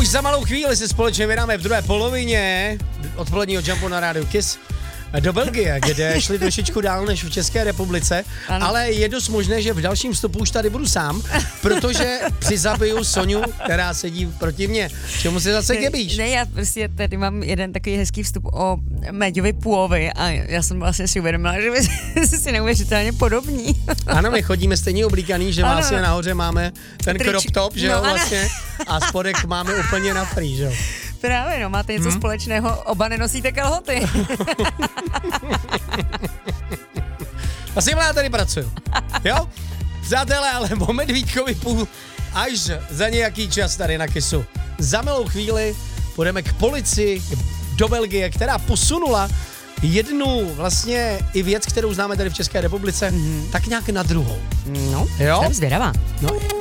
Už za malou chvíli se společně vydáme v druhé polovině odpoledního Jumpu na rádiu Kiss do Belgie, kde šli trošičku dál než v České republice, ano. Ale je dost možné, že v dalším vstupu už tady budu sám, protože přizabiju Soňu, která sedí proti mně. Čemu se zase gebíš? Ne, já prostě tady mám jeden takový hezký vstup o Méďovi Půlovi a já jsem vlastně si uvědomila, že my si neuvěřitelně podobní. Ano, my chodíme stejně oblíkaný, že vlastně nahoře máme ten crop top, že jo, vlastně, a spodek máme úplně na free, že jo. Právě, no, máte něco společného, oba nenosíte kalhoty. A s tím já tady pracuju, jo? Přátelé, ale o Medvídkovi půl až za nějaký čas tady na Kissu. Za malou chvíli půjdeme k policii do Belgie, která posunula jednu vlastně i věc, kterou známe tady v České republice, tak nějak na druhou. No, jo? Jsem zvědavá. No.